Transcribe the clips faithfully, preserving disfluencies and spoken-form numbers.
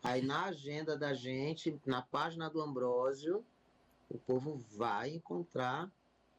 Aí na agenda da gente, na página do Ambrósio, o povo vai encontrar.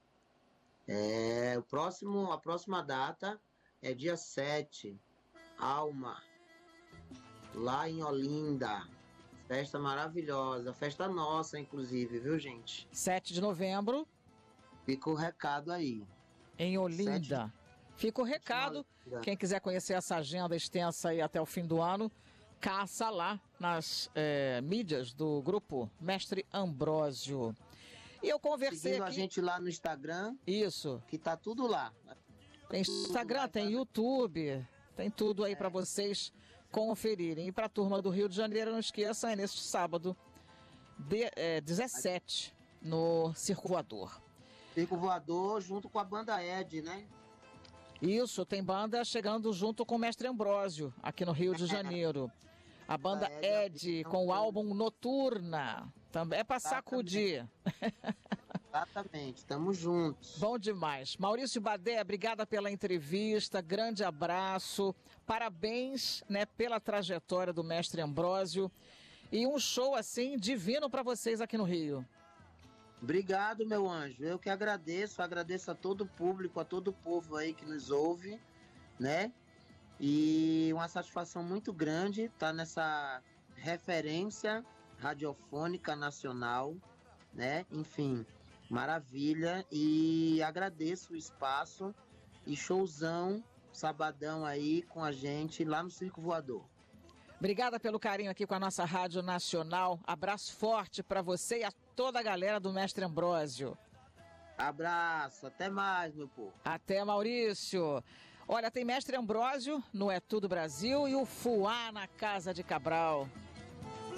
É, o próximo, a próxima data é dia sete, Alma, lá em Olinda. Festa maravilhosa, festa nossa, inclusive, viu, gente? sete de novembro. Fica o recado aí. Em Olinda. Fica o recado. Quem quiser conhecer essa agenda extensa aí até o fim do ano, caça lá nas é, mídias do grupo Mestre Ambrósio. E eu conversei Seguindo aqui... a gente lá no Instagram. Isso. Que tá tudo lá. Tem Instagram, tem YouTube, tem tudo aí é. para vocês conferirem. E para a turma do Rio de Janeiro, não esqueça, é neste sábado, de, é, dezessete, no Circo Voador. Circo Voador junto com a banda Ed, né? Isso, tem banda chegando junto com o Mestre Ambrósio, aqui no Rio de Janeiro. A banda Ed, com o álbum Noturna. Também é para sacudir. Exatamente, estamos juntos. Bom demais. Maurício Badé, obrigada pela entrevista, grande abraço, parabéns, né, pela trajetória do Mestre Ambrósio e um show assim divino para vocês aqui no Rio. Obrigado, meu anjo, eu que agradeço, agradeço a todo o público, a todo o povo aí que nos ouve, né, e uma satisfação muito grande estar nessa referência radiofônica nacional, né, enfim... Maravilha, e agradeço o espaço e showzão, sabadão aí com a gente lá no Circo Voador. Obrigada pelo carinho aqui com a nossa Rádio Nacional. Abraço forte para você e a toda a galera do Mestre Ambrósio. Abraço, até mais, meu povo. Até, Maurício. Olha, tem Mestre Ambrósio no É Tudo Brasil e o Fuá na Casa de Cabral.